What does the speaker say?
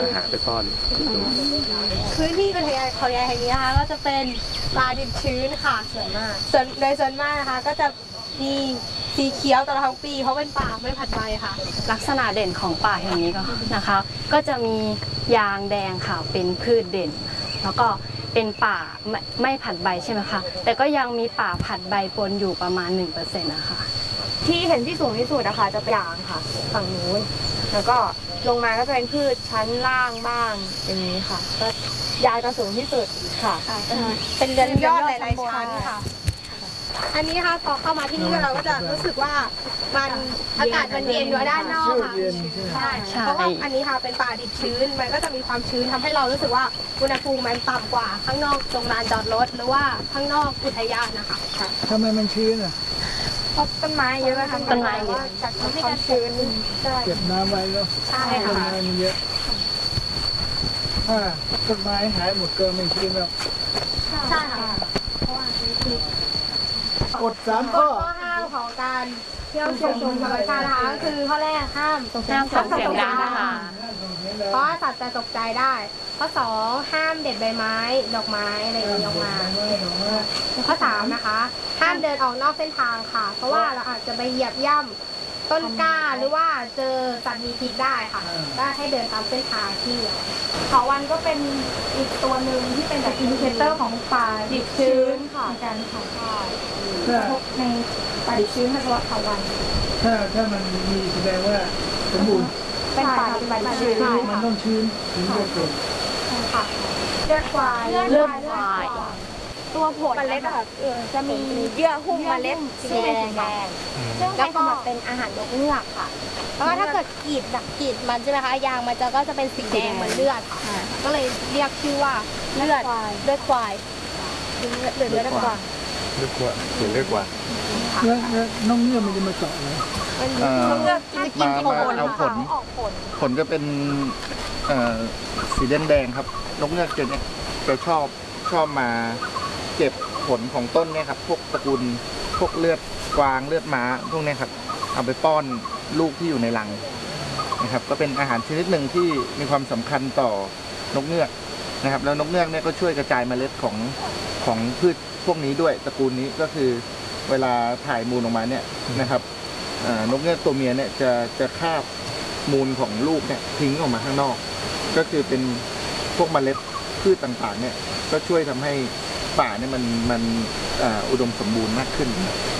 อาหารไปป้อนพื้นที่อุทยานเขาใหญ่แห่งนี้นะคะก็จะเป็นป่าดิบชื้นค่ะส่วนมากโดยส่วนมากนะคะก็จะมีสีเขียวตลอดทั้งปีเพราะเป็นป่าไม่ผัดใบค่ะลักษณะเด่นของป่าแห่งนี้ก็นะคะก็จะมียางแดงค่ะเป็นพืชเด่นแล้วก็เป็นป่าไม่ผัดใบใช่ไหมคะแต่ก็ยังมีป่าผัดใบปนอยู่ประมาณ 1% นะคะที่เห็นที่สูงที่สุดนะคะจะเป็นยางค่ะฝั่งนู้นแล้วก็ลงมาก็จะเป็นพืชชั้นล่างบ้างอย่างนี้ค่ะก็ยางจะสูงที่สุดค่ะเป็นเรือนยอดหลายๆชั้นค่ะอันนี้ค่ะพอเข้ามาที่นี่เราก็จะรู้สึกว่ามันอากาศมันเย็นอยู่ด้านนอกค่ะใช่เพราะว่าอันนี้ค่ะเป็นป่าดิบชื้นมันก็จะมีความชื้นทำให้เรารู้สึกว่าอุณหภูมิมันต่ำกว่าข้างนอกตรงลานจอดรถหรือว่าข้างนอกอุทยานนะคะทำไมมันชื้นอ่ะเพราะต้นไม้เยอะค่ะต้นไม้เยอะจากความชื้นเก็บน้ำไว้แล้วใช่ค่ะต้นไม้มันเยอะถ้าต้นไม้หายหมดก็ไม่ชื้นแล้วใช่ค่ะเพราะว่านี่คือกฎ3 ข้อห้ามของการเที่ยวชมธรรมชาตินะคะก็คือข้อแรกห้ามส่งเสียงดังค่ะเพราะสัตว์จะตกใจได้ข้อ2ห้ามเด็ดใบไม้ดอกไม้อะไรอย่างนี้ออกมาข้อ3นะคะห้ามเดินออกนอกเส้นทางค่ะเพราะว่าเราอาจจะไปเหยียบย่ำต้นกล้าหรือว่าเจอสัตว์มีพิษได้ค่ะก็ให้เดินตามเส้นทางที่เขาวันก็เป็นอีกตัวหนึ่งที่เป็นแบบอินดิเคเตอร์ของป่าดิบชื้นค่ะการถ่ายทอดในป่าดิบชื้นจังหวัดเขาวันถ้ามันมีแสดงว่าสมบูรณ์เป็นป่าดิบชื้นมันต้องชื้นถึงจะเกิดค่ะเลือดควายตัวผลเมล็ดค่ะจะมีเยื่อหุ้มเมล็ดสีแดงซึ่งก็เป็นอาหารนกเงือกค่ะเพราะว่าถ้าเกิดกรีดมันใช่ไหมคะยางมันก็จะเป็นสีแดงเหมือนเลือดค่ะก็เลยเรียกชื่อว่าเลือดควายหรือเลือดกวางเลือดกว่าเลือดกว่าแล้วน้องเงือกมันจะมาเจาะอะไรมาเอาผลก็เป็นสีแดงครับนกเงือกจะเนี่ยจะชอบมาเก็บผลของต้นเนี่ยครับพวกตระกูลพวกเลือดกวางเลือดม้าพวกนี้ครับเอาไปป้อนลูกที่อยู่ในรังนะครับก็เป็นอาหารชนิดหนึ่งที่มีความสำคัญต่อนกเงือกนะครับแล้วนกเงือกเนี่ยก็ช่วยกระจายเมล็ดของพืชพวกนี้ด้วยตระกูลนี้ก็คือเวลาถ่ายมูลออกมาเนี่ยนะครับนกเงือกตัวเมียเนี่ยจะคาบมูลของลูกเนี่ยทิ้งออกมาข้างนอกก็คือเป็นพวกเมล็ดพืชต่างๆเนี่ยก็ช่วยทำให้ป่าเนี่ยมันอุดมสมบูรณ์มากขึ้น